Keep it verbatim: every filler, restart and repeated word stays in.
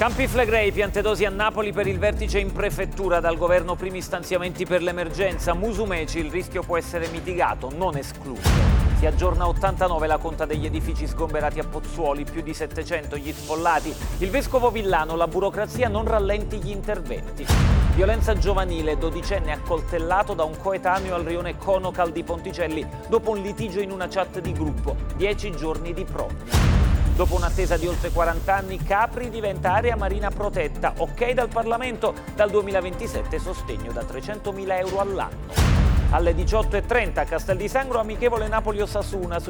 Campi Flegrei, Piantedosi a Napoli per il vertice in prefettura, dal governo primi stanziamenti per l'emergenza. Musumeci, il rischio può essere mitigato, non escluso. Si aggiorna a ottantanove la conta degli edifici sgomberati a Pozzuoli, più di settecento gli sfollati. Il vescovo Villano, la burocrazia non rallenti gli interventi. Violenza giovanile, dodicenne accoltellato da un coetaneo al rione Conocal di Ponticelli dopo un litigio in una chat di gruppo. Dieci giorni di prova. Dopo un'attesa di oltre quaranta anni, Capri diventa area marina protetta. Ok dal Parlamento, dal duemilaventisette sostegno da trecentomila euro all'anno. Alle diciotto e trenta a Castel di Sangro, amichevole Napoli-Osasuna.